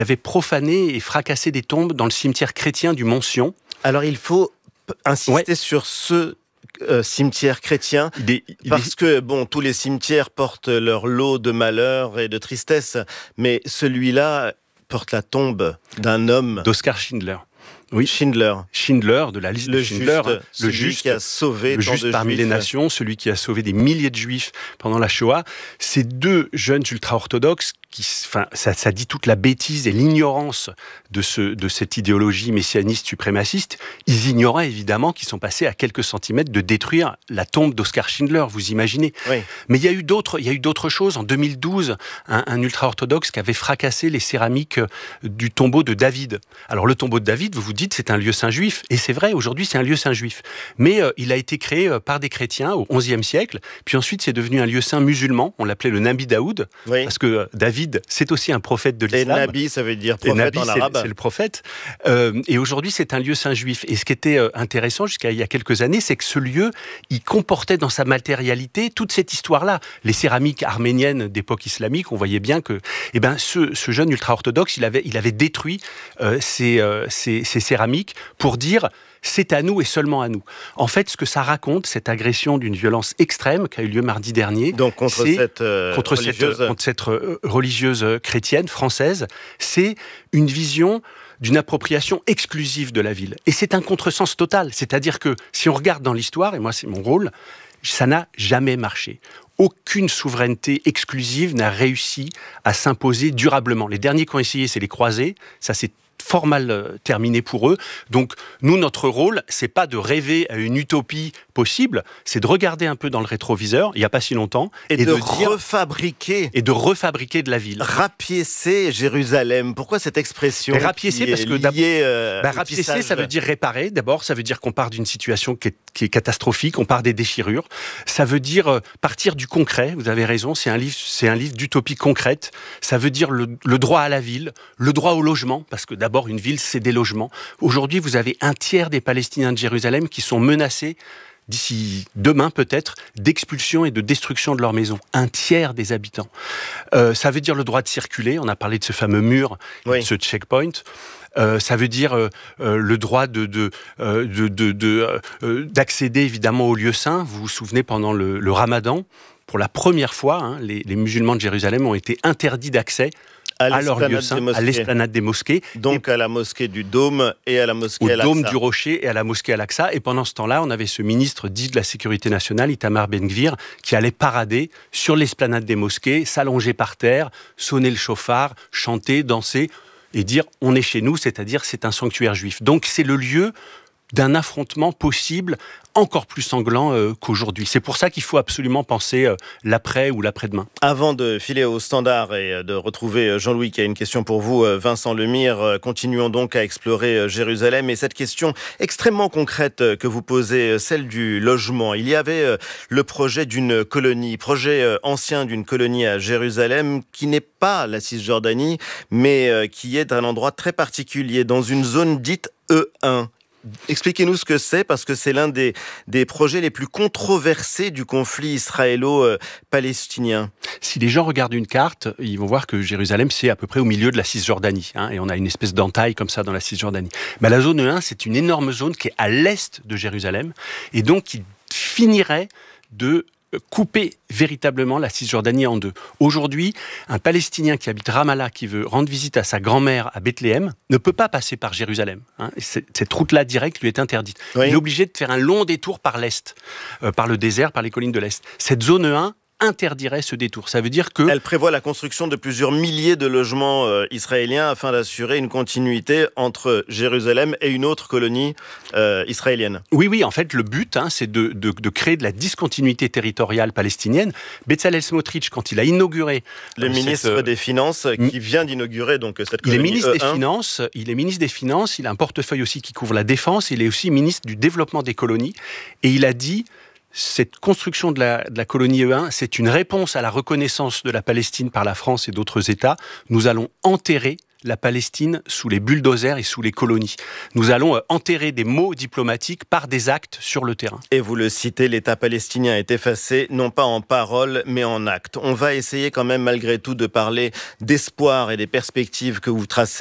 avait profané et fracassé des tombes dans le cimetière chrétien du Mont Sion. Alors il faut insister sur ce cimetière chrétien, parce que tous les cimetières portent leur lot de malheur et de tristesse, mais celui-là porte la tombe d'un homme, d'Oskar Schindler. Oui, Schindler, de la liste de Schindler, le juste qui a sauvé le juste parmi les nations, celui qui a sauvé des milliers de juifs pendant la Shoah. Ces deux jeunes ultra-orthodoxes, ça dit toute la bêtise et l'ignorance de cette idéologie messianiste suprémaciste. Ils ignoraient évidemment qu'ils sont passés à quelques centimètres de détruire la tombe d'Oskar Schindler, vous imaginez. Oui. Mais il y a eu d'autres choses. En 2012, un ultra-orthodoxe qui avait fracassé les céramiques du tombeau de David. Alors le tombeau de David, vous vous dites, c'est un lieu saint juif. Et c'est vrai, aujourd'hui, c'est un lieu saint juif. Mais il a été créé par des chrétiens au XIe siècle. Puis ensuite, c'est devenu un lieu saint musulman. On l'appelait le Nabi Daoud. Oui. Parce que David, c'est aussi un prophète de l'islam. Et Nabi, ça veut dire prophète en arabe. C'est le prophète. Et aujourd'hui, c'est un lieu saint juif. Et ce qui était intéressant jusqu'à il y a quelques années, c'est que ce lieu, il comportait dans sa matérialité toute cette histoire-là. Les céramiques arméniennes d'époque islamique, on voyait bien que ce jeune ultra-orthodoxe, il avait détruit ces céramiques pour dire c'est à nous et seulement à nous. En fait, ce que ça raconte, cette agression d'une violence extrême qui a eu lieu mardi dernier, donc contre cette religieuse chrétienne française, c'est une vision d'une appropriation exclusive de la ville. Et c'est un contresens total. C'est-à-dire que si on regarde dans l'histoire, et moi c'est mon rôle, ça n'a jamais marché. Aucune souveraineté exclusive n'a réussi à s'imposer durablement. Les derniers qui ont essayé, c'est les croisés. Ça, c'est fort mal terminé pour eux. Donc, nous, notre rôle, c'est pas de rêver à une utopie possible, c'est de regarder un peu dans le rétroviseur, il n'y a pas si longtemps, et de refabriquer de la ville. Rapiécer Jérusalem. Pourquoi cette expression rapiécer, parce que rapiécer, ça veut dire réparer. D'abord, ça veut dire qu'on part d'une situation qui est catastrophique, on part des déchirures. Ça veut dire partir du concret. Vous avez raison, c'est un livre d'utopie concrète. Ça veut dire le droit à la ville, le droit au logement, parce que d'abord, une ville, c'est des logements. Aujourd'hui, vous avez un tiers des Palestiniens de Jérusalem qui sont menacés, d'ici demain peut-être, d'expulsion et de destruction de leur maison. Un tiers des habitants. Ça veut dire le droit de circuler. On a parlé de ce fameux mur, de ce checkpoint. Ça veut dire le droit d'accéder évidemment aux lieux saints. Vous vous souvenez, pendant le Ramadan, pour la première fois, les musulmans de Jérusalem ont été interdits d'accès à leur lieu saint, à l'esplanade des mosquées. Donc à la mosquée du Dôme et à la mosquée Al-Aqsa. Au Dôme du Rocher et à la mosquée Al-Aqsa. Et pendant ce temps-là, on avait ce ministre dit de la Sécurité nationale, Itamar Ben-Gvir, qui allait parader sur l'esplanade des mosquées, s'allonger par terre, sonner le chauffard, chanter, danser et dire « on est chez nous », c'est-à-dire c'est un sanctuaire juif. Donc c'est le lieu d'un affrontement possible encore plus sanglant qu'aujourd'hui. C'est pour ça qu'il faut absolument penser l'après ou l'après-demain. Avant de filer au standard et de retrouver Jean-Louis qui a une question pour vous, Vincent Lemire, continuons donc à explorer Jérusalem et cette question extrêmement concrète que vous posez, celle du logement. Il y avait le projet d'une colonie, projet ancien d'une colonie à Jérusalem qui n'est pas la Cisjordanie, mais qui est un endroit très particulier, dans une zone dite E1. Expliquez-nous ce que c'est, parce que c'est l'un des projets les plus controversés du conflit israélo-palestinien. Si les gens regardent une carte, ils vont voir que Jérusalem, c'est à peu près au milieu de la Cisjordanie. Et on a une espèce d'entaille comme ça dans la Cisjordanie. Mais la zone 1, c'est une énorme zone qui est à l'est de Jérusalem, et donc qui finirait de couper véritablement la Cisjordanie en deux. Aujourd'hui, un Palestinien qui habite Ramallah, qui veut rendre visite à sa grand-mère à Bethléem, ne peut pas passer par Jérusalem. Cette route-là directe lui est interdite. Oui. Il est obligé de faire un long détour par l'est, par le désert, par les collines de l'est. Cette zone 1 interdirait ce détour. Ça veut dire que... Elle prévoit la construction de plusieurs milliers de logements israéliens afin d'assurer une continuité entre Jérusalem et une autre colonie israélienne. Oui, en fait, le but, c'est de créer de la discontinuité territoriale palestinienne. Bezalel Smotrich, quand il a inauguré... Le ministre des Finances, qui vient d'inaugurer donc cette colonie il est ministre E1. Il est ministre des Finances, il a un portefeuille aussi qui couvre la défense, il est aussi ministre du développement des colonies, et il a dit... Cette construction de la colonie E1, c'est une réponse à la reconnaissance de la Palestine par la France et d'autres États. Nous allons enterrer la Palestine sous les bulldozers et sous les colonies. Nous allons enterrer des mots diplomatiques par des actes sur le terrain. Et vous le citez, l'État palestinien est effacé, non pas en paroles, mais en actes. On va essayer quand même malgré tout de parler d'espoir et des perspectives que vous tracez